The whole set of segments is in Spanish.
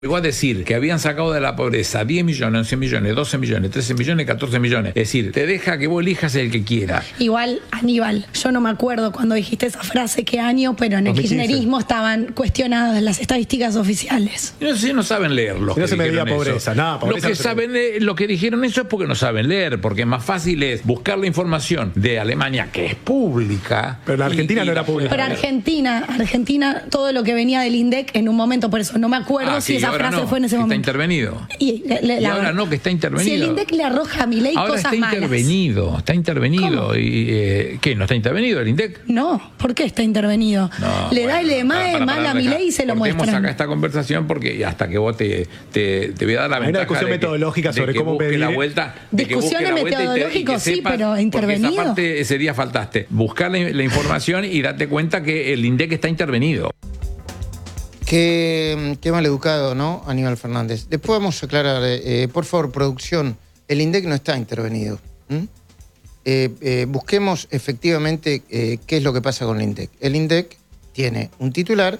Llegó a decir que habían sacado de la pobreza 10 millones, 11 millones, 12 millones, 13 millones, 14 millones. Es decir, te deja que vos elijas el que quiera. Igual, Aníbal, yo no me acuerdo cuando dijiste esa frase qué año, pero en el 2015. kirchnerismo estaban cuestionadas las estadísticas oficiales. No sé si no saben leer los que No se medía dijeron pobreza, eso. nada, pobreza Los que no se saben lo que dijeron eso es porque no saben leer, porque más fácil es buscar la información de Alemania, que es pública. Pero la Argentina no era pública. Pero Argentina, todo lo que venía del INDEC en un momento, por eso no me acuerdo si sí, esa ahora frase no, fue en ese que momento. Está intervenido. Y Ahora no, que está intervenido. Si el INDEC le arroja a Milei Ahora cosas está malas. Está intervenido. ¿Cómo? Y, ¿qué? ¿No está intervenido el INDEC? No, ¿por qué está intervenido? No, le da bueno, y le mal a Milei y se lo cortemos muestran. acá esta conversación porque hasta que vos te voy a dar la Hay una ventaja discusión de que- metodológica de sobre que cómo busque pedir. la vuelta, de que busque Discusiones la vuelta y metodológicas, sí, sepas, pero porque intervenido. esa parte ese día faltaste. Buscar la información y date cuenta que el INDEC está intervenido. Qué maleducado, ¿no? Aníbal Fernández. Después vamos a aclarar, por favor, producción, el INDEC no está intervenido. Busquemos efectivamente qué es lo que pasa con el INDEC. El INDEC tiene un titular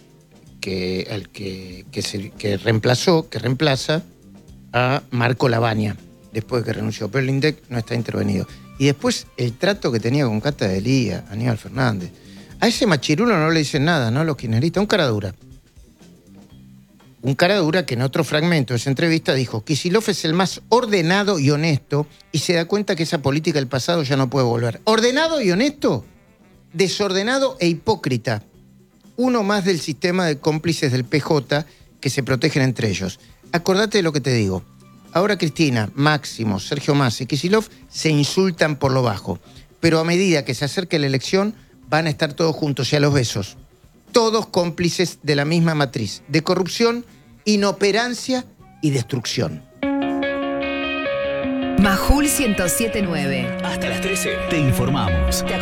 que reemplaza a Marco Lavagna después de que renunció, pero el INDEC no está intervenido. Y después el trato que tenía con Cata Delía, Aníbal Fernández. A ese machirulo no le dicen nada, ¿no? Los kirchneristas, un cara dura. Un cara dura que en otro fragmento de esa entrevista dijo: Kicillof es el más ordenado y honesto y se da cuenta que esa política del pasado ya no puede volver. ¿Ordenado y honesto? Desordenado e hipócrita. Uno más del sistema de cómplices del PJ que se protegen entre ellos. Acordate de lo que te digo. Ahora Cristina, Máximo, Sergio Massa y Kicillof se insultan por lo bajo. Pero a medida que se acerque la elección, van a estar todos juntos y a los besos. Todos cómplices de la misma matriz de corrupción, inoperancia y destrucción. Majul 107.9. Hasta las 13 te informamos.